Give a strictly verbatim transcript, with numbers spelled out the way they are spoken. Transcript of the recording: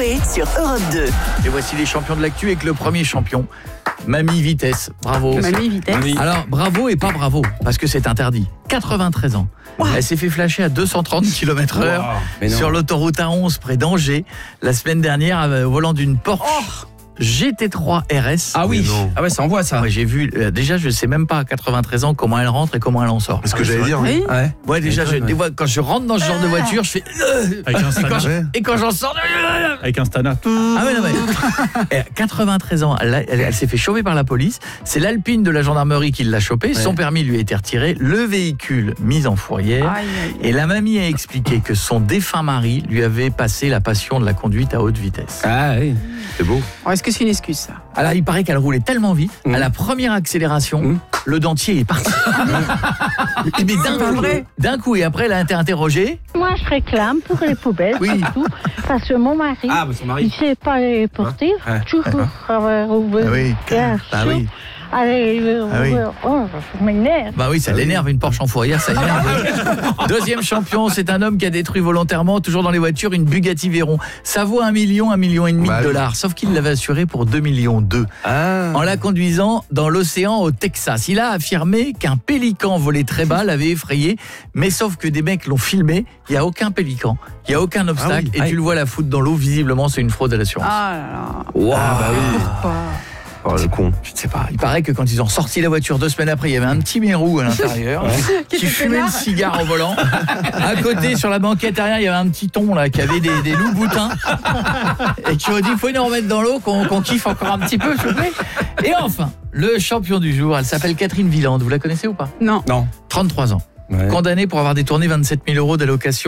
Coé sur Europe deux. Et voici les champions de l'actu avec le premier champion, Mamie Vitesse. Bravo. Mamie Vitesse. Mamie. Alors, bravo et pas bravo, parce que c'est interdit. quatre-vingt-treize ans. Wow. Elle s'est fait flasher à deux cent trente kilomètres heure wow. sur l'autoroute A onze près d'Angers la semaine dernière au volant d'une Porsche. Oh. G T trois R S. Ah oui, ah ouais, ça envoie ça. Ouais, j'ai vu, euh, déjà je sais même pas à quatre-vingt-treize ans comment elle rentre et comment elle en sort. C'est ce que ah, j'allais dire. Oui. Ouais, ouais déjà je, ouais. quand je rentre dans ce genre de voiture, je fais euh, avec un et, quand je, et quand j'en sors avec un Stana. Ah ouais non mais quatre-vingt-treize ans, elle, elle, elle s'est fait choper par la police, c'est l'Alpine de la gendarmerie qui l'a chopée, ouais. Son permis lui a été retiré, le véhicule mis en fourrière. Aïe, aïe, aïe. Et la mamie a expliqué que son défunt mari lui avait passé la passion de la conduite à haute vitesse. Ah oui. C'est beau. Alors, est-ce que c'est une excuse ça? Alors il paraît qu'elle roulait tellement vite, mmh. à la première accélération, mmh. le dentier est parti. Et mais d'un coup, d'un coup, et après elle a été interrogée. Moi je réclame pour les poubelles, oui. Et tout, parce que mon mari, ah, bah son mari. il ne sait pas les porter, ah. toujours avoir ouvert. Ah oui, bah oui. Allez, ah oui. Oh, ça m'énerve. Bah oui, ça l'énerve, une Porsche en fourrière, ça énerve. Deuxième champion, c'est un homme qui a détruit volontairement, toujours dans les voitures, une Bugatti Veyron. Ça vaut un million, un million et demi bah de dollars, oui. Sauf qu'il l'avait assuré pour deux millions deux. Ah. En la conduisant dans l'océan au Texas. Il a affirmé qu'un pélican volé très bas l'avait effrayé, mais sauf que des mecs l'ont filmé, il n'y a aucun pélican, il n'y a aucun obstacle, ah oui. et ah tu oui. le vois la foutre dans l'eau, visiblement c'est une fraude à l'assurance. Ah là là. Wow. Ah bah oui. Pourquoi ? Oh le con. Je ne sais pas. Il paraît que quand ils ont sorti la voiture deux semaines après, il y avait un petit mérou à l'intérieur ouais. qui fumait le cigare au volant. À côté, sur la banquette arrière, il y avait un petit thon là qui avait des, des loups boutins et qui ont dit il faut nous remettre dans l'eau, qu'on qu'on kiffe encore un petit peu, s'il vous plaît. Et enfin, le champion du jour, elle s'appelle Catherine Villande. Vous la connaissez ou pas? Non. Non. trente-trois ans. Ouais. Condamnée pour avoir détourné vingt-sept mille euros d'allocation